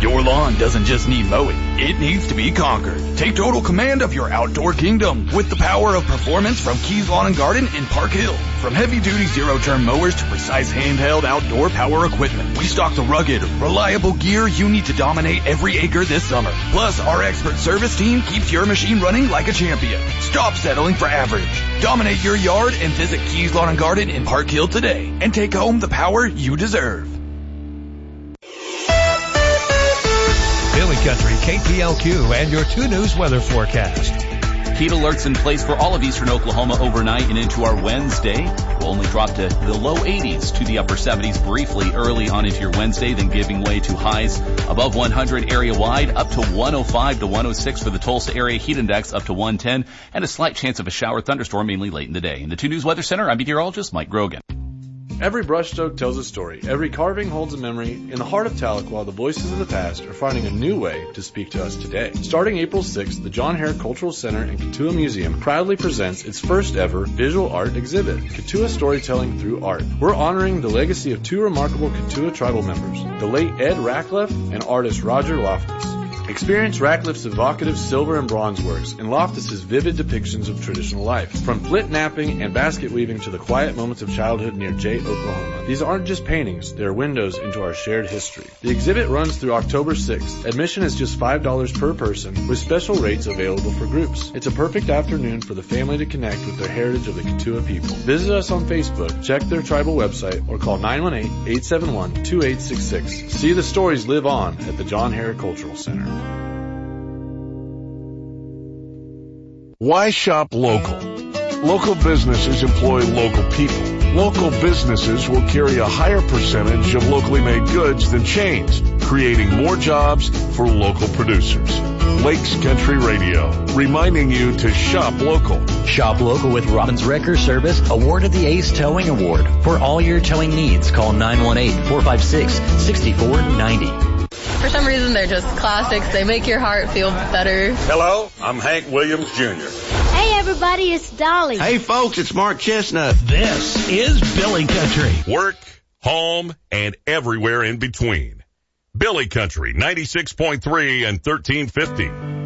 Your lawn doesn't just need mowing, it needs to be conquered. Take total command of your outdoor kingdom with the power of performance from Keys Lawn and Garden in Park Hill. From heavy-duty zero-turn mowers to precise handheld outdoor power equipment, we stock the rugged, reliable gear you need to dominate every acre this summer. Plus, our expert service team keeps your machine running like a champion. Stop settling for average. Dominate your yard and visit Keys Lawn and Garden in Park Hill today and take home the power you deserve. Billy Country, KPLQ, and your 2 News weather forecast. Heat alerts in place for all of eastern Oklahoma overnight and into our Wednesday. We'll only drop to the low 80s to the upper 70s briefly early on into your Wednesday, then giving way to highs above 100 area-wide, up to 105 to 106 for the Tulsa area. Heat index up to 110, and a slight chance of a shower thunderstorm mainly late in the day. In the 2 News Weather Center, I'm meteorologist Mike Grogan. Every brushstroke tells a story. Every carving holds a memory. In the heart of Tahlequah, the voices of the past are finding a new way to speak to us today. Starting April 6th, the John Hare Cultural Center and Katua Museum proudly presents its first ever visual art exhibit, Katua Storytelling Through Art. We're honoring the legacy of 2 remarkable Katua tribal members, the late Ed Ratcliffe and artist Roger Loftus. Experience Ratcliffe's evocative silver and bronze works and Loftus's vivid depictions of traditional life. From flint knapping and basket weaving to the quiet moments of childhood near Jay, Oklahoma. These aren't just paintings, they're windows into our shared history. The exhibit runs through October 6th. Admission is just $5 per person with special rates available for groups. It's a perfect afternoon for the family to connect with their heritage of the Katua people. Visit us on Facebook, check their tribal website, or call 918-871-2866. See the stories live on at the John Hare Cultural Center. Why shop local? Local businesses employ local people. Local businesses will carry a higher percentage of locally made goods than chains, creating more jobs for local producers. Lakes Country Radio, reminding you to shop local. Shop local with Robbins Wrecker Service, awarded the Ace Towing Award. For all your towing needs, call 918-456-6490. For some reason, they're just classics. They make your heart feel better. Hello, I'm Hank Williams Jr. Hey, everybody, it's Dolly. Hey, folks, it's Mark Chestnut. This is Billy Country. Work, home, and everywhere in between. Billy Country, 96.3 and 1350.